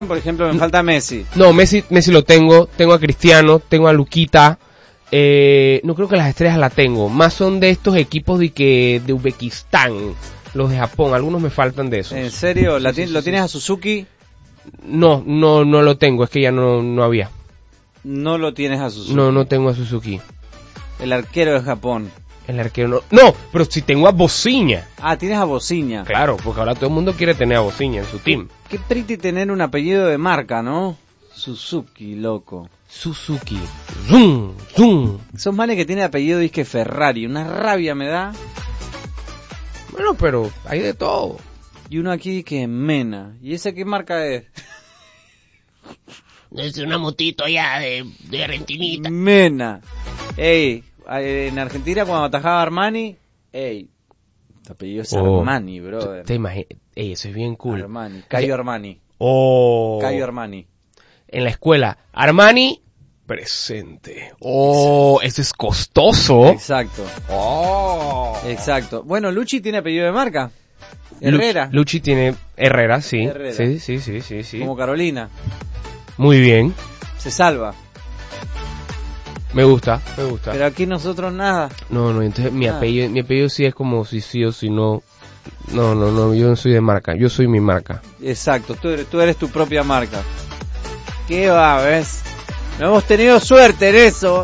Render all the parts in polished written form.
Por ejemplo, me falta Messi. No, Messi lo tengo a Cristiano, tengo a Luquita. No creo que las estrellas la tengo. Más son de estos equipos de Uzbekistán, los de Japón. Algunos me faltan de esos. ¿En serio? Sí. ¿Lo tienes a Suzuki? No lo tengo. Es que ya no había. No lo tienes a Suzuki. No tengo a Suzuki. El arquero de Japón. El arquero no. No, pero si tengo a Bociña. Ah, tienes a Bociña. Claro, porque ahora todo el mundo quiere tener a Bociña en su team. Qué pretty tener un apellido de marca, ¿no? Suzuki, loco. Suzuki. Zum. Esos manes que tienen apellido disque Ferrari. Una rabia me da. Bueno, pero hay de todo. Y uno aquí que Mena. ¿Y esa qué marca es? Es una motito allá de Argentinita. Mena. Ey, en Argentina cuando atajaba Armani, ey, tu apellido es Armani, brother. Te imaginas, ey, eso es bien cool. Armani, Cayo Armani. Cayo Armani. En la escuela, Armani, presente. Eso es costoso. Exacto. Exacto. Bueno, Luchi tiene apellido de marca. Herrera. Luchi tiene Herrera, sí. Herrera. Sí. Como Carolina. Muy bien. Se salva. Me gusta. Pero aquí nosotros nada. No, entonces mi apellido sí es como si sí o si no. No, yo no soy de marca, yo soy mi marca. Exacto, tú eres tu propia marca. ¿Qué va, ves? No hemos tenido suerte en eso,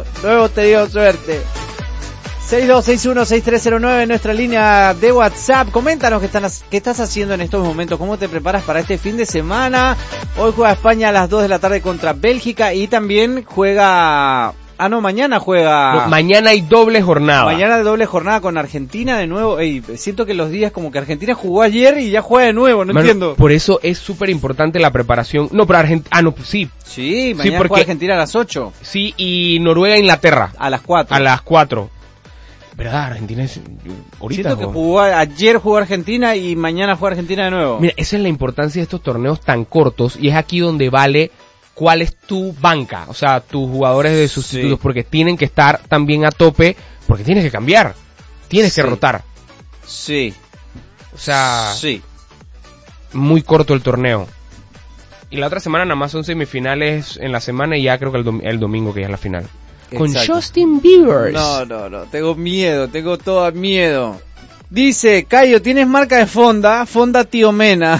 6261-6309 en nuestra línea de WhatsApp. Coméntanos qué estás haciendo en estos momentos, cómo te preparas para este fin de semana. Hoy juega España a las 2 de la tarde contra Bélgica y también juega... mañana juega... No, mañana hay doble jornada. Mañana hay doble jornada con Argentina de nuevo. Ey, siento que los días como que Argentina jugó ayer y ya juega de nuevo, entiendo. Por eso es súper importante la preparación. No, pero Argentina... sí. Sí, mañana juega Argentina a las 8. Sí, y Noruega-Inglaterra. A las 4. A las 4. ¿Verdad? Argentina es... Ahorita siento que ayer jugó Argentina y mañana juega Argentina de nuevo. Mira, esa es la importancia de estos torneos tan cortos y es aquí donde vale... ¿Cuál es tu banca? O sea, tus jugadores de sustitutos, porque tienen que estar también a tope, porque tienes que cambiar, tienes que rotar. Sí. O sea, sí. Muy corto el torneo. Y la otra semana nada más son semifinales en la semana y ya creo que el domingo que ya es la final. Exacto. Con Justin Bieber. No, tengo todo miedo. Dice, Cayo, ¿tienes marca de Fonda? Fonda Tío Mena.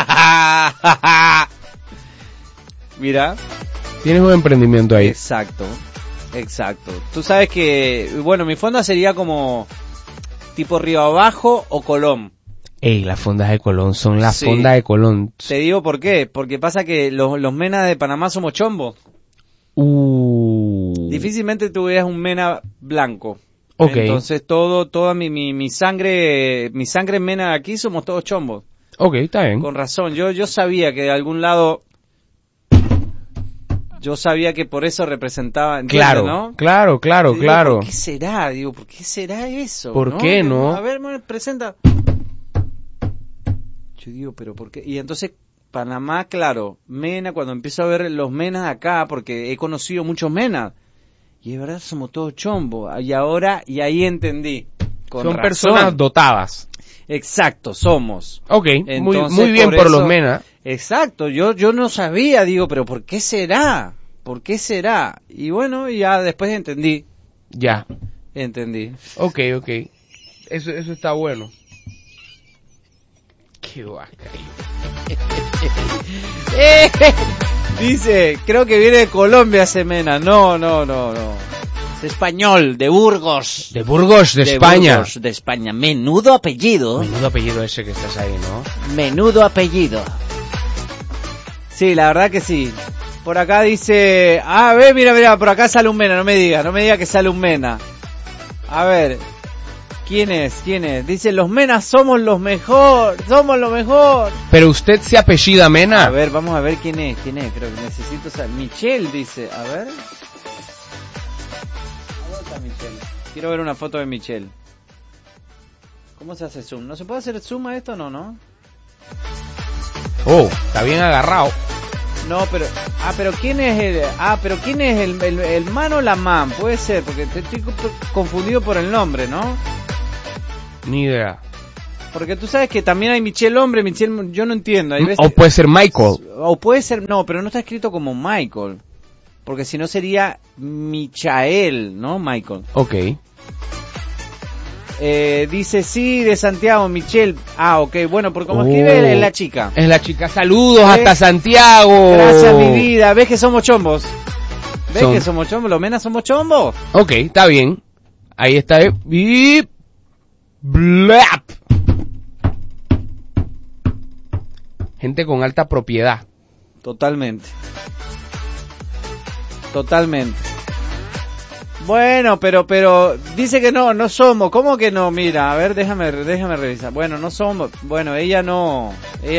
Mira. Tienes un emprendimiento ahí. Exacto. Tú sabes que, bueno, mi fonda sería como tipo Río Abajo o Colón. Ey, las fondas de Colón son las fondas de Colón. Te digo por qué. Porque pasa que los menas de Panamá somos chombos. Difícilmente tú veas un mena blanco. Okay. Entonces toda mi sangre mena de aquí somos todos chombos. Okay, está bien. Con razón. Yo sabía que de algún lado... Yo sabía que por eso representaba, claro, ¿no? Claro. ¿Por qué será? ¿Por qué será eso? ¿Por qué no? A ver, presenta. Yo digo, pero ¿por qué? Y entonces, Panamá, claro, Mena, cuando empiezo a ver los Menas acá, porque he conocido muchos Menas, y de verdad somos todos chombos, y ahí entendí. Son personas dotadas. Exacto, somos. Okay, entonces, muy bien por los Menas. Exacto, yo no sabía, digo, pero ¿por qué será? Y bueno, ya después entendí. Ya. Entendí. Ok. Eso está bueno. Qué vaca. Dice, creo que viene de Colombia Semena. No. Es español, de Burgos. De Burgos, de España. Burgos, de España. Menudo apellido ese que estás ahí, ¿no? Menudo apellido. Sí, la verdad que sí. Por acá dice... A ver, mira, por acá sale un Mena. No me diga que sale un Mena. A ver. ¿Quién es? Dice, los Menas somos lo mejor. Pero usted se apellida Mena. A ver, vamos a ver quién es. Creo que necesito saber. Michelle dice, a ver. ¿Dónde está Michelle? Quiero ver una foto de Michelle. ¿Cómo se hace zoom? ¿No se puede hacer zoom a esto? No. Está bien agarrado. No, pero... pero ¿quién es el man o la man? Puede ser, porque estoy confundido por el nombre, ¿no? Ni idea. Porque tú sabes que también hay Michelle hombre, Michelle, yo no entiendo. Hay veces, O puede ser Michael. o puede ser, no, pero no está escrito como Michael. Porque si no sería Michael, ¿no? Michael. Ok. Dice, sí, de Santiago, Michelle. Ah, ok, bueno, porque como escribe es la chica. Es la chica. Saludos hasta Santiago. Gracias, mi vida. ¿Ves que somos chombos? ¿Ves que somos chombos? ¿Los menas somos chombos? Ok, está bien. Ahí está. Y... Blap. Gente con alta propiedad. Totalmente. Bueno, pero dice que no somos. ¿Cómo que no? Mira, a ver, déjame revisar. Bueno, no somos. Bueno, ella no.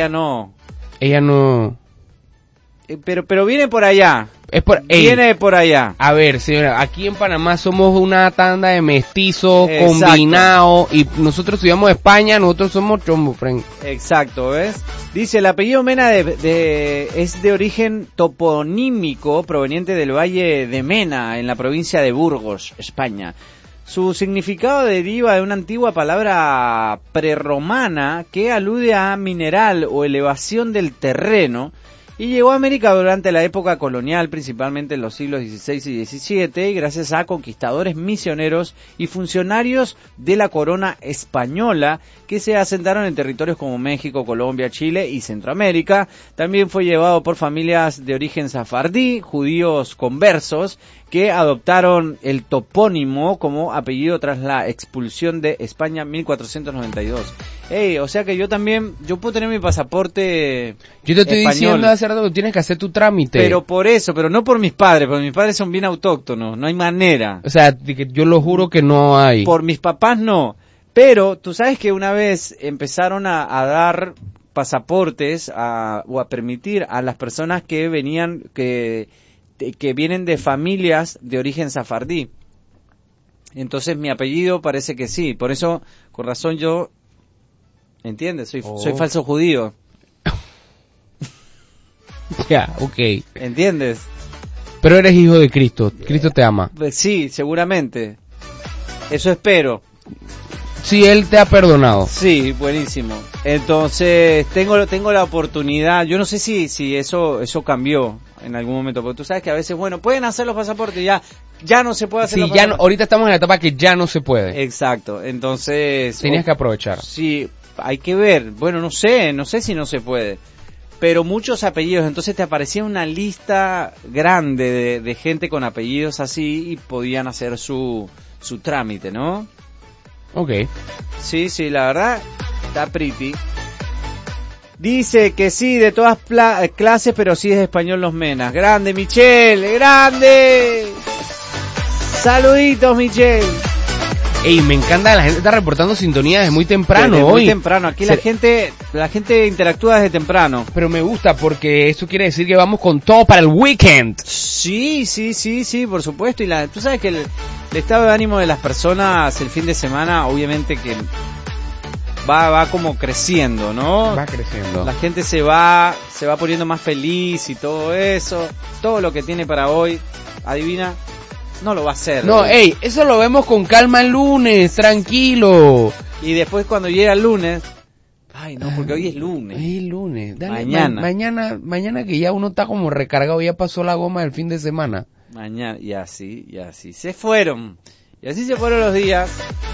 Pero viene por allá. Viene por allá. A ver, señora, aquí en Panamá somos una tanda de mestizos Exacto. combinados y nosotros estudiamos de España, nosotros somos chombo, friend. Exacto, ¿ves? Dice, el apellido Mena es de origen toponímico proveniente del Valle de Mena, en la provincia de Burgos, España. Su significado deriva de una antigua palabra prerromana que alude a mineral o elevación del terreno, y llegó a América durante la época colonial, principalmente en los siglos XVI y XVII, y gracias a conquistadores misioneros y funcionarios de la corona española que se asentaron en territorios como México, Colombia, Chile y Centroamérica. También fue llevado por familias de origen safardí, judíos conversos, que adoptaron el topónimo como apellido tras la expulsión de España en 1492. O sea que yo puedo tener mi pasaporte Yo te estoy español, diciendo hace rato que tienes que hacer tu trámite. pero por eso, pero no por mis padres, porque mis padres son bien autóctonos, no hay manera. O sea, que yo lo juro que no hay. Por mis papás no, pero tú sabes que una vez empezaron a dar pasaportes o a permitir a las personas que venían, que vienen de familias de origen safardí. Entonces mi apellido parece que sí, por eso, con razón yo, ¿entiendes? Soy falso judío. Ya, ok. ¿Entiendes? Pero eres hijo de Cristo, Cristo te ama. Sí, seguramente. Eso espero. Sí, Él te ha perdonado. Sí, buenísimo. Entonces, tengo la oportunidad, yo no sé si eso cambió en algún momento, porque tú sabes que a veces, bueno, pueden hacer los pasaportes, ya no se puede hacer los pasaportes. Ahorita estamos en la etapa que ya no se puede. Exacto, entonces... Tenías que aprovechar. Sí, hay que ver, bueno, no sé si no se puede, pero muchos apellidos, entonces te aparecía una lista grande de gente con apellidos así y podían hacer su trámite, ¿no? Ok. Sí, la verdad, está pretty. Dice que sí, de todas clases, pero sí es de español los menas. ¡Grande, Michelle! ¡Grande! ¡Saluditos, Michelle! Ey, me encanta, la gente está reportando sintonía desde muy temprano desde hoy. Muy temprano, aquí la gente interactúa desde temprano. Pero me gusta porque eso quiere decir que vamos con todo para el weekend. Sí, por supuesto. Y tú sabes que el estado de ánimo de las personas el fin de semana, obviamente que va como creciendo, ¿no? Va creciendo. La gente se va poniendo más feliz y todo eso. Todo lo que tiene para hoy, adivina, no lo va a hacer. No, eso lo vemos con calma el lunes, tranquilo. Y después cuando llega el lunes, ay no, porque hoy es lunes. Hoy es lunes. Dale, mañana que ya uno está como recargado, ya pasó la goma del fin de semana. Mañana, y así se fueron. Y así se fueron los días.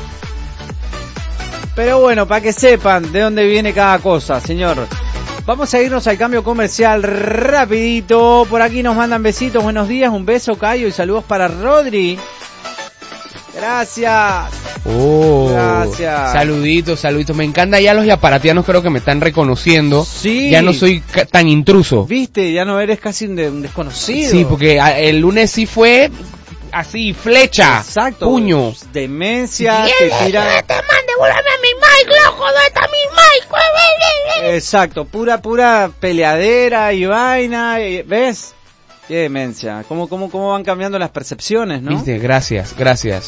Pero bueno, para que sepan de dónde viene cada cosa, señor. Vamos a irnos al cambio comercial rapidito. Por aquí nos mandan besitos. Buenos días, un beso, Cayo, y saludos para Rodri. Gracias. Gracias. Saluditos. Me encanta ya los yaparatianos, creo que me están reconociendo. Sí. Ya no soy tan intruso. Viste, ya no eres casi un desconocido. Sí, porque el lunes sí fue así, flecha. Exacto. Puño. Demencia. Te tira. Te mande, vuélveme a mi mic, loco, ¿dónde está mi mic? Exacto, pura peleadera y vaina, ¿ves? Qué demencia, cómo van cambiando las percepciones, ¿no? Viste, gracias.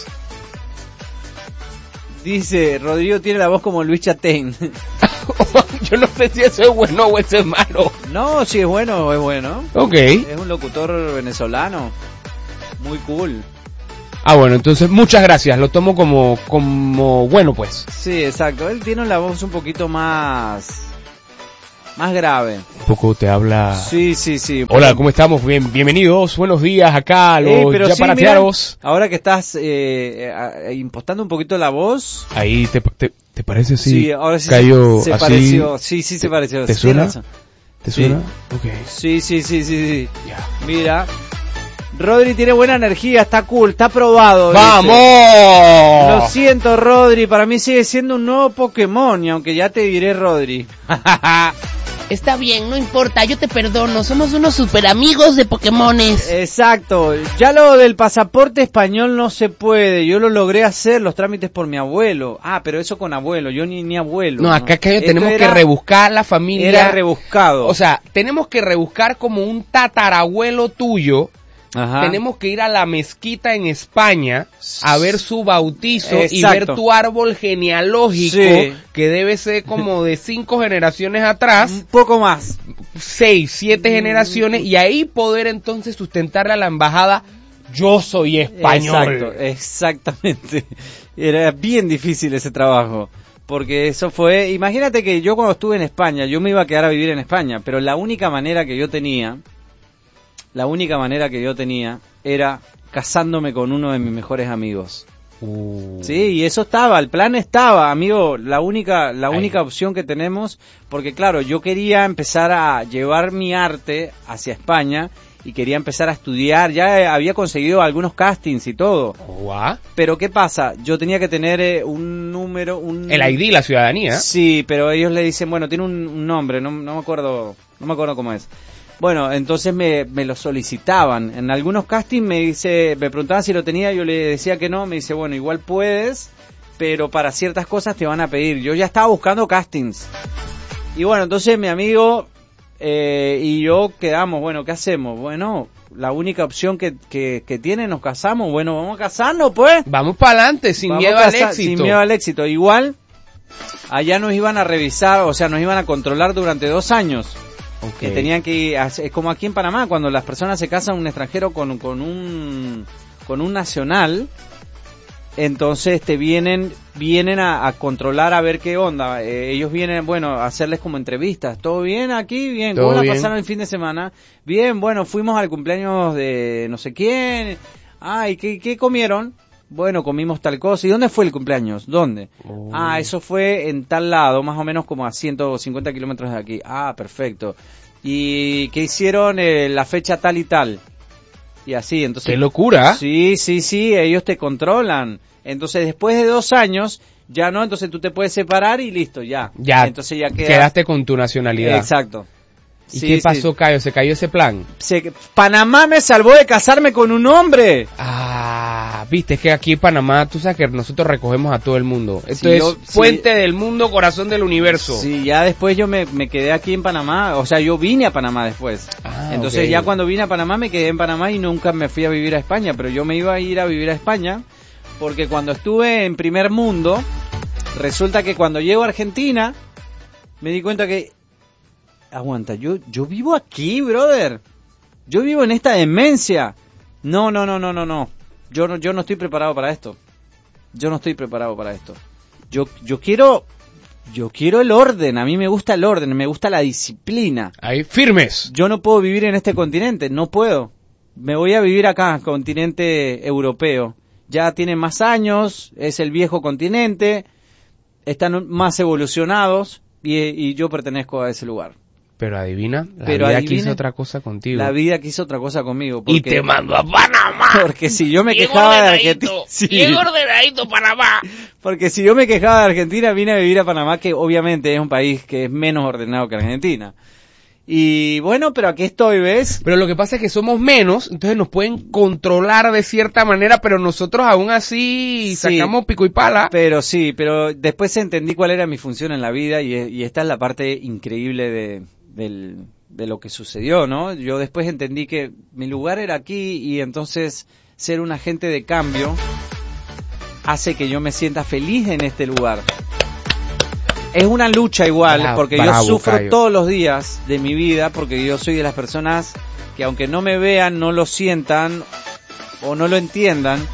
Dice, Rodrigo tiene la voz como Luis Chatein. Yo no sé si eso es bueno o eso es malo. No, si es bueno. Ok. Es un locutor venezolano, muy cool. Ah, bueno, entonces muchas gracias, lo tomo como bueno, pues. Sí, exacto. Él tiene la voz un poquito más grave. Un poco te habla. Sí. Hola, ¿cómo estamos? Bienvenidos, buenos días acá a los pero Yaparatearos. Mira, ahora que estás impostando un poquito la voz. Ahí te parece así. Sí, ahora sí cayó se así. pareció. Sí, se pareció. ¿Te suena? ¿Te suena? Ok. Sí. Ya. Mira. Rodri tiene buena energía, está cool, está probado. ¡Vamos! Dice. Lo siento, Rodri, para mí sigue siendo un nuevo Pokémon, y aunque ya te diré, Rodri. Está bien, no importa, yo te perdono, somos unos super amigos de Pokémones. Exacto, ya lo del pasaporte español no se puede, yo lo logré hacer, los trámites por mi abuelo. Ah, pero eso con abuelo, yo ni abuelo. No, acá tenemos que rebuscar la familia. Era rebuscado. O sea, tenemos que rebuscar como un tatarabuelo tuyo. Ajá. Tenemos que ir a la mezquita en España a ver su bautizo. Exacto. Y ver tu árbol genealógico, sí, que debe ser como de 5 generaciones atrás. Un poco más. 6, 7 generaciones, y ahí poder entonces sustentarle a la embajada: yo soy español. Exacto, exactamente. Era bien difícil ese trabajo. Porque eso fue, imagínate que yo cuando estuve en España, yo me iba a quedar a vivir en España, pero la única manera que yo tenía era casándome con uno de mis mejores amigos. Sí, y eso estaba, el plan estaba, amigo, la única opción que tenemos, porque claro, yo quería empezar a llevar mi arte hacia España y quería empezar a estudiar, ya había conseguido algunos castings y todo. ¿What? Pero ¿qué pasa? Yo tenía que tener un número, el ID, la ciudadanía. Sí, pero ellos le dicen, bueno, tiene un nombre, no me acuerdo cómo es. Bueno, entonces me lo solicitaban. En algunos castings me preguntaban si lo tenía, yo le decía que no, me dice, bueno, igual puedes, pero para ciertas cosas te van a pedir. Yo ya estaba buscando castings. Y bueno, entonces mi amigo y yo quedamos, bueno, ¿qué hacemos? Bueno, la única opción que tiene, nos casamos. Bueno, vamos a casarnos, pues. Vamos para adelante, sin miedo al éxito. Sin miedo al éxito. Igual, allá nos iban a revisar, o sea, nos iban a controlar durante 2 años. Okay. Que tenían que ir, es como aquí en Panamá, cuando las personas se casan un extranjero con un nacional, entonces te vienen a controlar a ver qué onda. Ellos vienen, bueno, a hacerles como entrevistas. ¿Todo bien aquí? Bien. ¿Cómo la pasaron el fin de semana? Bien, bueno, fuimos al cumpleaños de no sé quién. Ah, ¿y qué comieron? Bueno, comimos tal cosa. ¿Y dónde fue el cumpleaños? ¿Dónde? Oh. Ah, eso fue en tal lado, más o menos como a 150 kilómetros de aquí. Ah, perfecto. ¿Y qué hicieron la fecha tal y tal? Y así, entonces... ¡Qué locura! Sí, ellos te controlan. Entonces, después de 2 años, ya no, entonces tú te puedes separar y listo, ya. Ya, entonces ya quedaste con tu nacionalidad. Exacto. ¿Y qué pasó, Cayo? ¿Se cayó ese plan? Panamá me salvó de casarme con un hombre. Ah, viste, es que aquí en Panamá, tú sabes que nosotros recogemos a todo el mundo. Esto es puente del mundo, corazón del universo. Sí, ya después yo me quedé aquí en Panamá, o sea, yo vine a Panamá después. Entonces okay. Ya cuando vine a Panamá me quedé en Panamá y nunca me fui a vivir a España, pero yo me iba a ir a vivir a España porque cuando estuve en primer mundo, resulta que cuando llego a Argentina, me di cuenta que aguanta, yo vivo aquí, brother. Yo vivo en esta demencia. No. Yo no estoy preparado para esto. Yo quiero el orden. A mí me gusta el orden, me gusta la disciplina. Ahí, firmes. Yo no puedo vivir en este continente, no puedo. Me voy a vivir acá, continente europeo. Ya tienen más años, es el viejo continente, están más evolucionados y yo pertenezco a ese lugar. Pero adivina, la vida quiso otra cosa contigo. La vida quiso otra cosa conmigo. Y te mandó a Panamá. Porque si yo me quejaba de Argentina... Bien ordenadito Panamá. Porque si yo me quejaba de Argentina, vine a vivir a Panamá, que obviamente es un país que es menos ordenado que Argentina. Y bueno, pero aquí estoy, ¿ves? Pero lo que pasa es que somos menos, entonces nos pueden controlar de cierta manera, pero nosotros aún así sacamos pico y pala. Pero después entendí cuál era mi función en la vida y esta es la parte increíble de lo que sucedió, ¿no? Yo después entendí que mi lugar era aquí y entonces ser un agente de cambio hace que yo me sienta feliz en este lugar. Es una lucha igual, porque yo sufro Cayo. Todos los días de mi vida, porque yo soy de las personas que aunque no me vean, no lo sientan o no lo entiendan,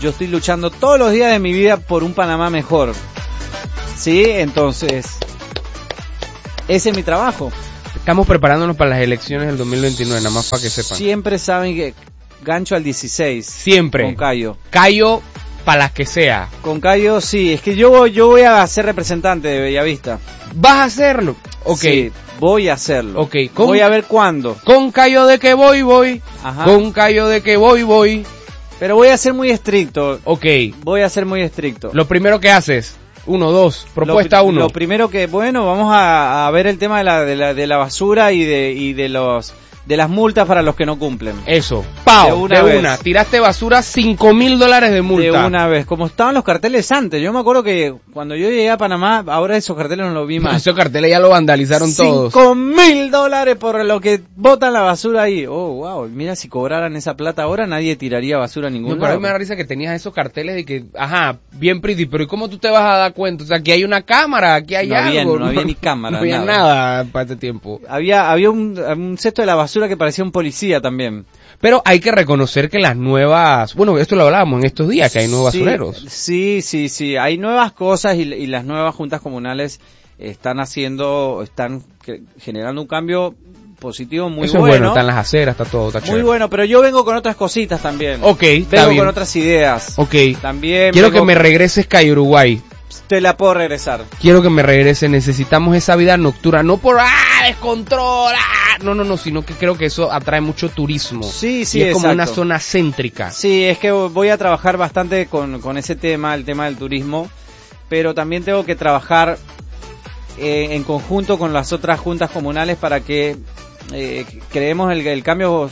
yo estoy luchando todos los días de mi vida por un Panamá mejor. ¿Sí? Entonces, ese es mi trabajo. Estamos preparándonos para las elecciones del 2029, nada más para que sepan. Siempre saben que gancho al 16. Siempre. Con Cayo. Cayo para las que sea. Con Cayo, sí. Es que yo voy a ser representante de Bellavista. ¿Vas a hacerlo? Ok. Sí, voy a hacerlo. Ok. Voy a ver cuándo. Con Cayo de que voy. Ajá. Con Cayo de que voy. Pero voy a ser muy estricto. Ok. Voy a ser muy estricto. Lo primero que haces. 1, 2. Propuesta 1. Lo primero que, bueno, vamos a ver el tema de la basura y de las multas para los que no cumplen. Eso. ¡Pau! De una. Tiraste basura, $5,000 de multa. De una vez. Como estaban los carteles antes. Yo me acuerdo que cuando yo llegué a Panamá, ahora esos carteles no los vi más. Esos carteles ya lo vandalizaron todos. $5,000 por lo que botan la basura ahí. Oh, wow. Mira, si cobraran esa plata ahora, nadie tiraría basura a ningún No, pero a lado. mí me da risa que tenías esos carteles de que, ajá, bien pretty, pero ¿y cómo tú te vas a dar cuenta? O sea, aquí hay una cámara, aquí hay algo. No había ni cámara. No había nada para este tiempo. Había un cesto de la basura que parecía un policía también. Pero hay que reconocer que las nuevas, bueno, esto lo hablábamos en estos días, que hay nuevos basureros. Sí, hay nuevas cosas y las nuevas juntas comunales están generando un cambio positivo muy Eso bueno. Es bueno, están las aceras, está todo, está muy chévere. bueno, pero yo vengo con otras cositas también. Ok, está vengo bien. con otras ideas. Ok. También quiero que me regreses Cayo Uruguay. Te la puedo regresar. Quiero que me regrese, necesitamos esa vida nocturna, no por descontrol, no, sino que creo que eso atrae mucho turismo. Sí, y es como exacto. una zona céntrica. Sí, es que voy a trabajar bastante con ese tema, el tema del turismo, pero también tengo que trabajar en conjunto con las otras juntas comunales para que creemos el cambio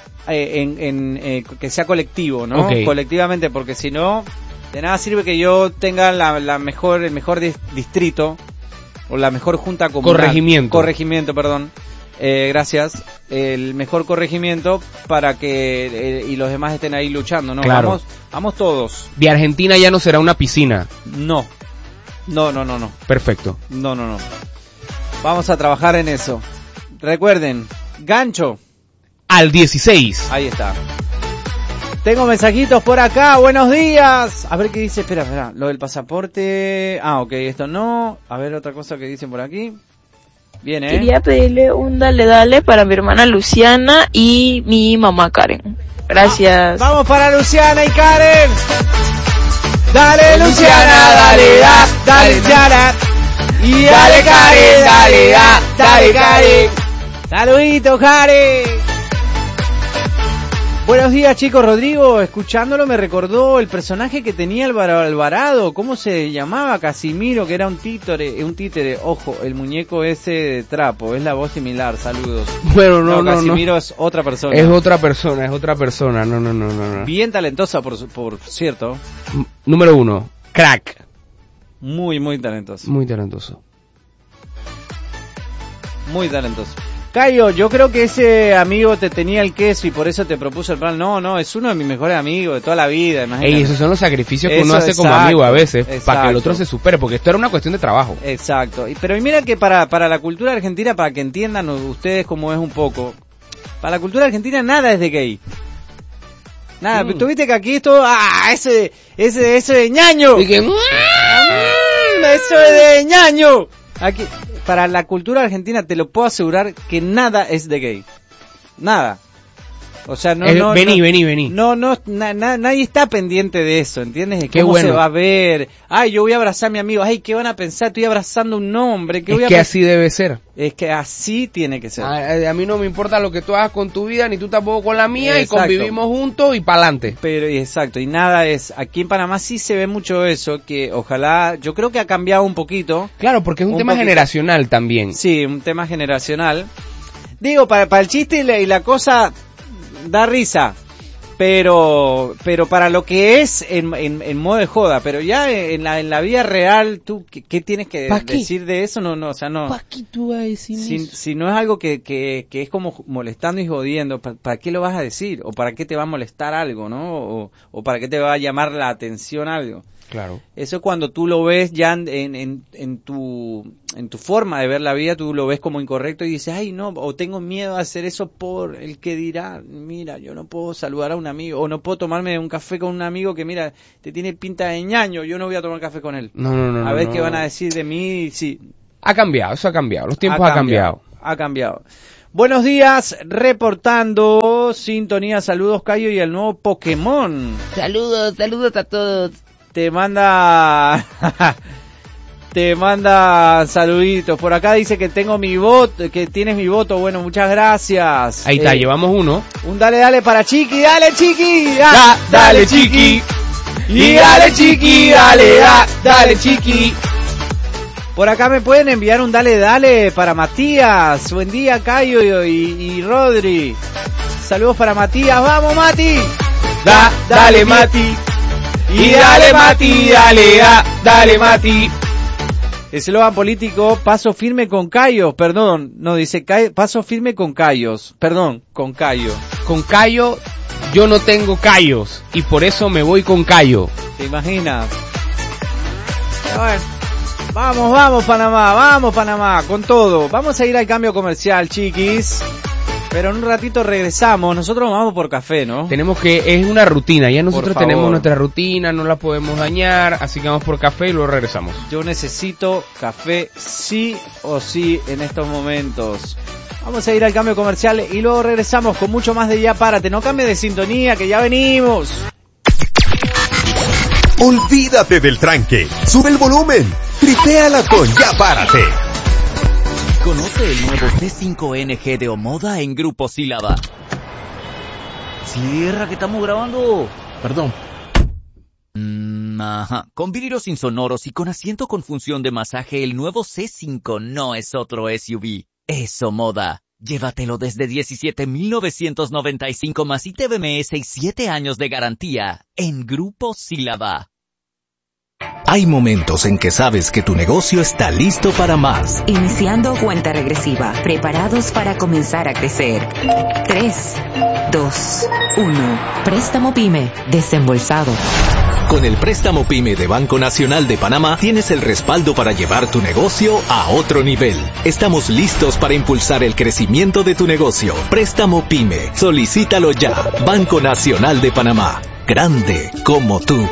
que sea colectivo, ¿no? Okay. Colectivamente, porque si no, de nada sirve que yo tenga el mejor distrito o la mejor junta comunal. Corregimiento, perdón. Gracias. El mejor corregimiento para que y los demás estén ahí luchando, ¿no? Claro. Vamos todos. De Argentina ya no será una piscina. No. Perfecto. No. Vamos a trabajar en eso. Recuerden, gancho al 16. Ahí está. Tengo mensajitos por acá, buenos días. A ver qué dice, espera, lo del pasaporte. Ok, esto no. A ver otra cosa que dicen por aquí. Bien, Quería pedirle un dale para mi hermana Luciana y mi mamá Karen. Gracias. Vamos para Luciana y Karen. Dale Luciana, dale Luciana. Y dale Karen, dale Karen. Saludito Karen. Buenos días chicos, Rodrigo, escuchándolo me recordó el personaje que tenía Álvaro Alvarado, ¿cómo se llamaba? Casimiro, que era un títere, ojo, el muñeco ese de trapo, es la voz similar, saludos. Bueno, no. Casimiro es otra persona. Es otra persona, no. Bien talentosa, por cierto. Número 1, crack. Muy talentoso. Muy talentoso. Muy talentoso. Cayo, yo creo que ese amigo te tenía el queso y por eso te propuso el plan. No, es uno de mis mejores amigos de toda la vida. Ey, esos son los sacrificios que uno hace como amigo a veces, para que el otro se supere, porque esto era una cuestión de trabajo. Exacto. Pero mira que para la cultura argentina, para que entiendan ustedes cómo es un poco, para la cultura argentina nada es de gay. Nada, tú viste que aquí esto, ese de ñaño. Y que, eso es de ñaño. Aquí, para la cultura argentina te lo puedo asegurar que nada es de gay. Nada. O sea, vení. Nadie está pendiente de eso, ¿entiendes? De qué cómo bueno. se va a ver. Yo voy a abrazar a mi amigo. ¿Qué van a pensar? Estoy abrazando a un hombre. Es que así debe ser. Es que así tiene que ser. A mí no me importa lo que tú hagas con tu vida, ni tú tampoco con la mía, Exacto. y convivimos juntos y pa'lante. Pero, exacto, y nada es, aquí en Panamá sí se ve mucho eso, que ojalá, yo creo que ha cambiado un poquito. Claro, porque es un tema generacional también. Sí, un tema generacional. Digo, para el chiste y la cosa da risa, pero para lo que es en modo de joda, pero ya en la vida real, tú, ¿qué tienes que decir de eso? No, o sea, no. ¿Para qué tú vas a decir eso? Si no es algo que es como molestando y jodiendo, ¿para qué lo vas a decir? ¿O para qué te va a molestar algo, no? ¿O para qué te va a llamar la atención algo? Claro. Eso es cuando tú lo ves ya en tu forma de ver la vida, tú lo ves como incorrecto y dices, no, o tengo miedo a hacer eso por el que dirá, mira, yo no puedo saludar a un amigo, o no puedo tomarme un café con un amigo que, mira, te tiene pinta de ñaño, yo no voy a tomar café con él. No. A ver qué van a decir de mí, sí. Ha cambiado, eso ha cambiado, los tiempos han cambiado. Ha cambiado. Buenos días, reportando sintonía, saludos Cayo y el nuevo Pokémon. Saludos a todos. Te manda saluditos. Por acá dice que tengo mi voto, que tienes mi voto. Bueno, muchas gracias. Ahí está, llevamos uno. Un dale para Chiqui, dale Chiqui. Dale Chiqui. Y dale Chiqui, dale Chiqui. Por acá me pueden enviar un dale para Matías. Buen día, Cayo y Rodri. Saludos para Matías. ¡Vamos, Mati! Dale Mati. Y dale, Mati, dale, Mati. Eslogan político, paso firme con Cayo. Perdón, no, dice paso firme con Cayos. Perdón, con Cayo. Con Cayo, yo no tengo callos. Y por eso me voy con Cayo. ¿Te imaginas? Bueno. Vamos Panamá, con todo. Vamos a ir al cambio comercial, chiquis. Pero en un ratito regresamos. Nosotros vamos por café, ¿no? Es una rutina. Ya nosotros tenemos nuestra rutina, no la podemos dañar. Así que vamos por café y luego regresamos. Yo necesito café sí o sí en estos momentos. Vamos a ir al cambio comercial y luego regresamos con mucho más de Ya Párate. No cambie de sintonía, que ya venimos. Olvídate del tranque. Sube el volumen. Tripéala con Ya Párate. Conoce el nuevo C5NG de Omoda en Grupo Sílaba. Cierra, que estamos grabando. Perdón. Ajá. Con vidrios insonoros y con asiento con función de masaje, el nuevo C5 no es otro SUV. Es Omoda. Llévatelo desde 17,995 más ITBMS y 7 años de garantía en Grupo Sílaba. Hay momentos en que sabes que tu negocio está listo para más. Iniciando cuenta regresiva, preparados para comenzar a crecer. 3, 2, 1. Préstamo PYME, desembolsado. Con el préstamo PYME de Banco Nacional de Panamá tienes el respaldo para llevar tu negocio a otro nivel. Estamos listos para impulsar el crecimiento de tu negocio. Préstamo PYME. Solicítalo ya. Banco Nacional de Panamá. Grande como tú.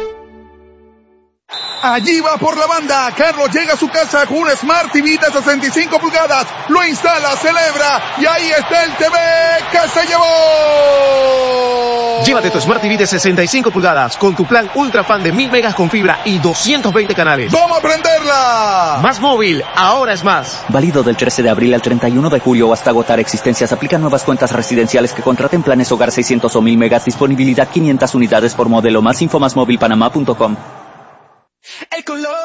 Allí va por la banda. Carlos llega a su casa con un Smart TV de 65 pulgadas. Lo instala, celebra y ahí está el TV que se llevó. Llévate tu Smart TV de 65 pulgadas con tu plan Ultra Fan de 1000 megas con fibra y 220 canales. ¡Vamos a prenderla! Más móvil, ahora es más. Válido del 13 de abril al 31 de julio o hasta agotar existencias. Aplican nuevas cuentas residenciales que contraten planes hogar 600 o 1000 megas. Disponibilidad 500 unidades por modelo. Más info másmovilpanamá.com. El color